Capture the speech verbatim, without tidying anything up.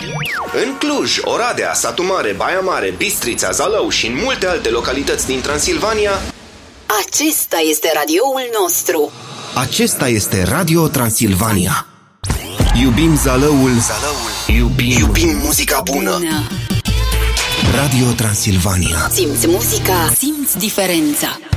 În Cluj, Oradea, Satu Mare, Baia Mare, Bistrița, Zalău și în multe alte localități din Transilvania, acesta este radioul nostru. Acesta este Radio Transilvania. Iubim Zalăul, Zalăul. Iubim, iubim muzica bună. bună. Radio Transilvania. Simți muzica, simți diferența.